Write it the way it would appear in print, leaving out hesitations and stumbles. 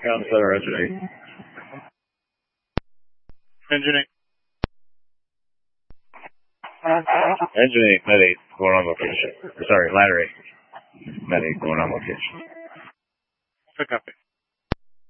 Center, Engine 8. Engine 8. Engine 8, Med 8, going on location. Sorry, Ladder 8. Med 8, going on location. Pick up.